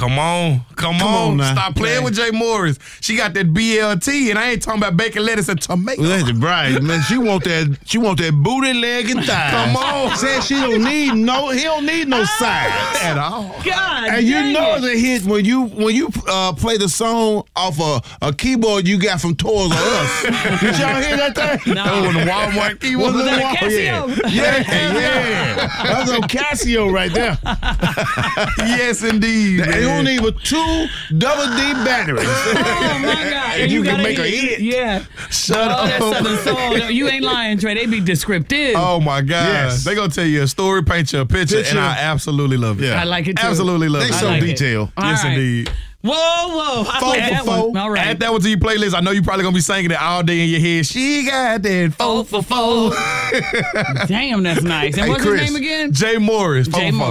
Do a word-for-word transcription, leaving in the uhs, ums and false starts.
Come on. Come, Come on. on now. Stop playing Man. with Jay Morris. She got that B L T, and I ain't talking about bacon, lettuce, and tomato. Listen, right, man. She want that. She want that booty, leg, and thigh. Come on. Said she don't need no. He don't need no sides. At all. God, And you dang know it. it's a hit when you when you uh, play the song off a, a keyboard you got from Toys R Us. Did y'all hear that thing? No. That was the Walmart keyboard. Was it that a Wal- Casio? Yeah, yeah, yeah. That's on Casio right there. Yes, indeed. And you don't need but two double D batteries. Oh my God! And you can gotta make her eat- eat it. Yeah. Shut oh, up. that Southern soul. No, you ain't lying, Trey. They be descriptive. Oh my God! Yes. They gonna tell you a story, paint you a picture, Picture. and I absolutely love it. Yeah. I like it too. Absolutely love They it. I so like it. detailed. All Yes, right. indeed. Whoa, whoa! I Four like for that four. one. All right. Add that one to your playlist. I know you probably gonna be singing it all day in your head. She got that four Four for four. Damn, that's nice. And Hey, what's Chris. his name again? Jay Morris. Jay four for four. Morris.